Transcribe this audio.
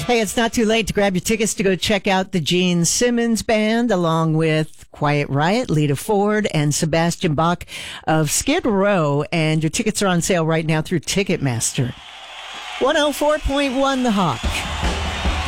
Hey, it's not too late to grab your tickets to go check out the Gene Simmons Band along with Quiet Riot, Lita Ford, and Sebastian Bach of Skid Row. And your tickets are on sale right now through Ticketmaster. 104.1 The Hawk.